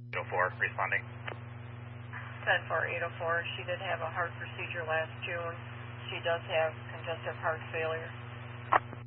804, responding. 10-4, 804. She did have a heart procedure last June. She does have congestive heart failure.